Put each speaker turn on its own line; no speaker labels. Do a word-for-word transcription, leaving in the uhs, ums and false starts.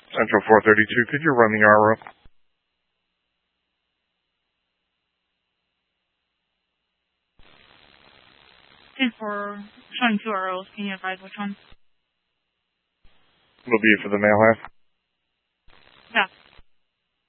Central four thirty-two, could you run the R O?
ten four, showing two R Os. Can you advise which one?
It'll be for the male half.